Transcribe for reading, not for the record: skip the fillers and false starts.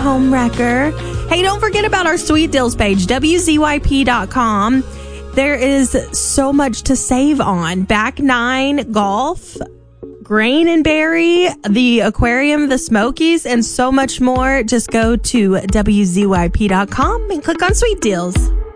home wrecker. Hey, don't forget about our sweet deals page, WZYP.com. There is so much to save on. Back Nine Golf, Grain and Berry, the Aquarium, the Smokies, and so much more. Just go to WZYP.com and click on sweet deals.